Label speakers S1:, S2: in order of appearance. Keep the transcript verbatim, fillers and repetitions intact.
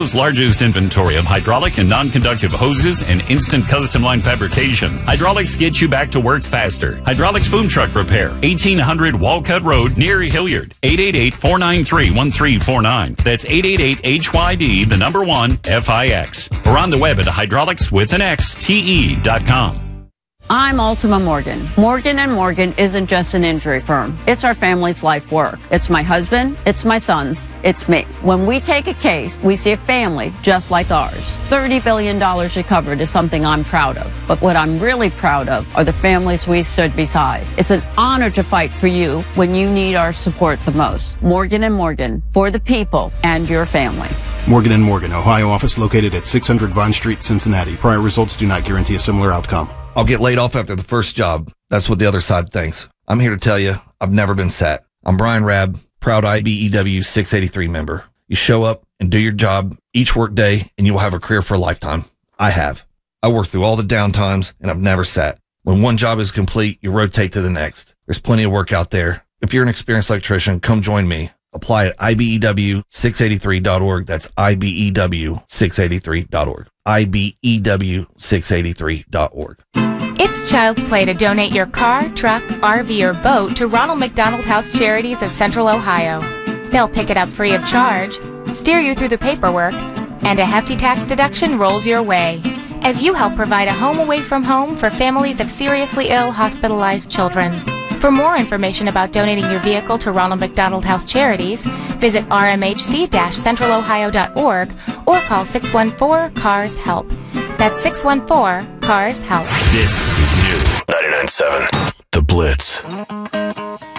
S1: Largest inventory of hydraulic and non-conductive hoses and instant custom line fabrication. Hydraulics gets you back to work faster. Hydraulics Boom Truck Repair, eighteen hundred Walcott Road near Hilliard. eight eight eight, four nine three, one three four nine. That's eight eight eight H Y D, the number one, F I X. Or on the web at hydraulics with an X, T E dot com.
S2: I'm Ultima Morgan. Morgan and Morgan isn't just an injury firm. It's our family's life work. It's my husband, it's my sons, it's me. When we take a case, we see a family just like ours. thirty billion dollars recovered is something I'm proud of. But what I'm really proud of are the families we stood beside. It's an honor to fight for you when you need our support the most. Morgan and Morgan, for the people and your family.
S3: Morgan and Morgan, Ohio office located at six hundred Vine Street, Cincinnati. Prior results do not guarantee a similar outcome.
S4: I'll get laid off after the first job. That's what the other side thinks. I'm here to tell you, I've never been sat. I'm Brian Rabb, proud I B E W six eighty-three member. You show up and do your job each work day, and you will have a career for a lifetime. I have. I worked through all the downtimes, and I've never sat. When one job is complete, you rotate to the next. There's plenty of work out there. If you're an experienced electrician, come join me. Apply at I B E W six eighty-three dot org. That's I B E W six eighty-three dot org. I B E W six eighty-three dot org.
S5: It's child's play to donate your car, truck, R V, or boat to Ronald McDonald House Charities of Central Ohio. They'll pick it up free of charge, steer you through the paperwork, and a hefty tax deduction rolls your way as you help provide a home away from home for families of seriously ill, hospitalized children. For more information about donating your vehicle to Ronald McDonald House Charities, visit R M H C central ohio dot org or call six one four, C A R S HELP. That's six one four, C A R S HELP.
S6: This is new. ninety-nine point seven The Blitz.